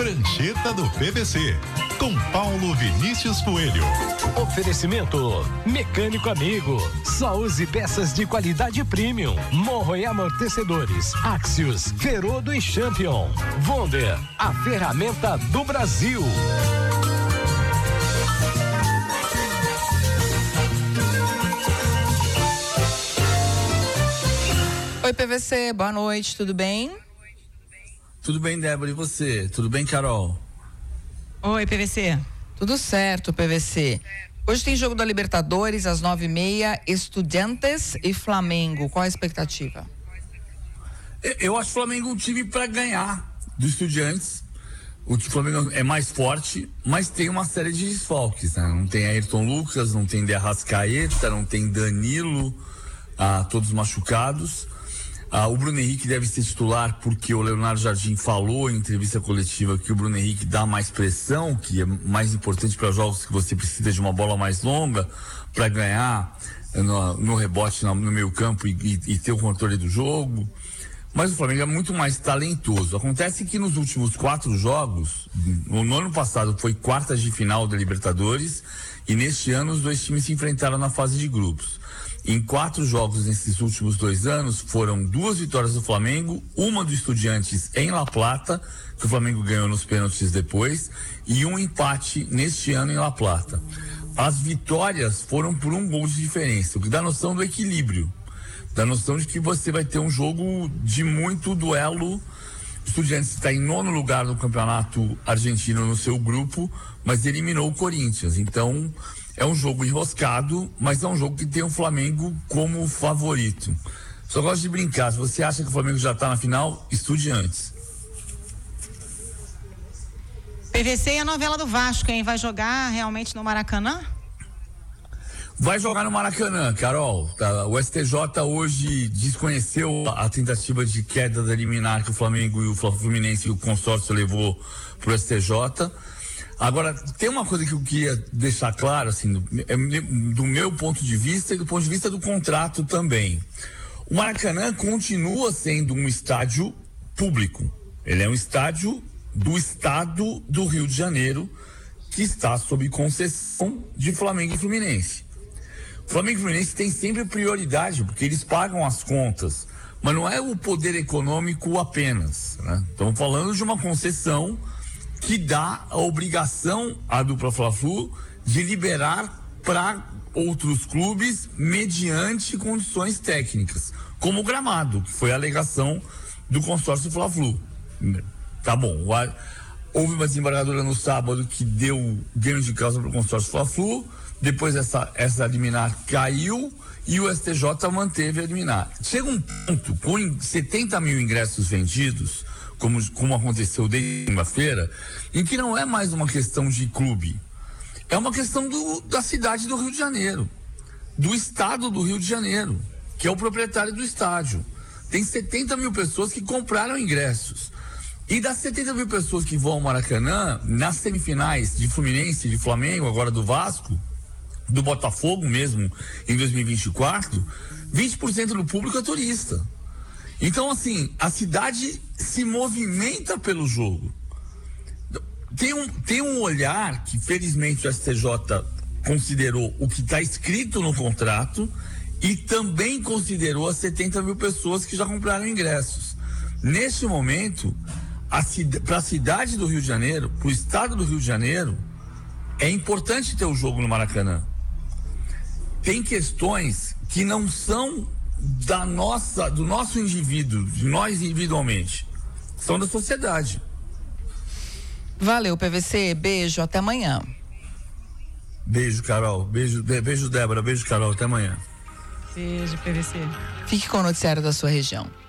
Prancheta do PVC, com Paulo Vinícius Coelho. Oferecimento Mecânico Amigo. Só use peças de qualidade premium. Morro e amortecedores. Axios, Ferodo e Champion. Wonder, a ferramenta do Brasil. Oi, PVC, boa noite, tudo bem? Tudo bem, Débora, e você? Tudo bem, Carol? Oi, PVC. Tudo certo, PVC. Hoje tem jogo da Libertadores às 9h30, Estudiantes e Flamengo. Qual a expectativa? Eu acho o Flamengo um time para ganhar do Estudiantes. O Flamengo é mais forte, mas tem uma série de desfalques, né? Não tem Ayrton Lucas, não tem De Arrascaeta, não tem Danilo, todos machucados. O Bruno Henrique deve ser titular porque o Leonardo Jardim falou em entrevista coletiva que o Bruno Henrique dá mais pressão, que é mais importante para jogos que você precisa de uma bola mais longa para ganhar no rebote no meio campo e ter o controle do jogo. Mas o Flamengo é muito mais talentoso. Acontece que nos últimos 4 jogos, no ano passado foi quartas de final da Libertadores e neste ano os dois times se enfrentaram na fase de grupos. Em 4 jogos nesses últimos 2 anos, foram 2 vitórias do Flamengo, uma do Estudiantes em La Plata, que o Flamengo ganhou nos pênaltis depois, e um empate neste ano em La Plata. As vitórias foram por 1 gol de diferença, o que dá noção do equilíbrio, dá noção de que você vai ter um jogo de muito duelo. O Estudiantes está em 9º lugar no campeonato argentino no seu grupo, mas eliminou o Corinthians, então é um jogo enroscado, mas é um jogo que tem o Flamengo como favorito. Só gosto de brincar, se você acha que o Flamengo já está na final, estude antes. PVC e a novela do Vasco, hein? Vai jogar realmente no Maracanã? Vai jogar no Maracanã, Carol. O STJ hoje desconheceu a tentativa de queda da liminar que o Flamengo e o Fluminense e o consórcio levou para o STJ. Agora, tem uma coisa que eu queria deixar claro, assim, do meu ponto de vista e do ponto de vista do contrato também. O Maracanã continua sendo um estádio público. Ele é um estádio do estado do Rio de Janeiro, que está sob concessão de Flamengo e Fluminense. O Flamengo e Fluminense tem sempre prioridade, porque eles pagam as contas, mas não é o poder econômico apenas, né? Estamos falando de uma concessão que dá a obrigação à dupla Fla-Flu de liberar para outros clubes mediante condições técnicas, como o gramado, que foi a alegação do consórcio Fla-Flu. Tá bom, houve uma desembargadora no sábado que deu ganho de causa para o consórcio Fla-Flu, depois essa liminar caiu e o STJ manteve a liminar. Chega um ponto, com 70 mil ingressos vendidos, como aconteceu desde segunda-feira, em que não é mais uma questão de clube, é uma questão da cidade do Rio de Janeiro, do estado do Rio de Janeiro, que é o proprietário do estádio. Tem 70 mil pessoas que compraram ingressos. E das 70 mil pessoas que vão ao Maracanã, nas semifinais de Fluminense, de Flamengo, agora do Vasco, do Botafogo mesmo, em 2024, 20% do público é turista. Então, assim, a cidade se movimenta pelo jogo. Tem um olhar que, felizmente, o STJ considerou o que está escrito no contrato e também considerou as 70 mil pessoas que já compraram ingressos. Neste momento, para a cidade do Rio de Janeiro, para o estado do Rio de Janeiro, é importante ter o jogo no Maracanã. Tem questões que não são do nosso indivíduo, de nós individualmente, são da sociedade. Valeu, PVC, beijo, até amanhã. Beijo, Carol, beijo, Débora, beijo, Carol, até amanhã. Beijo, PVC. Fique com o noticiário da sua região.